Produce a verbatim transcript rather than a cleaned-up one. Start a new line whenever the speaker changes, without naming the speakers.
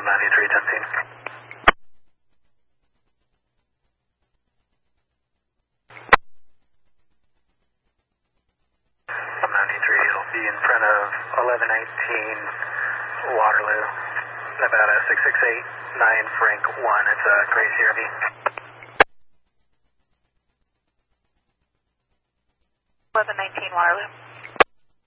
one ninety-three, ten team. one ninety-three, it'll be in front of eleven nineteen Waterloo, about a six six eight nine Frank one, it's a gray C R V.
eleven nineteen Waterloo.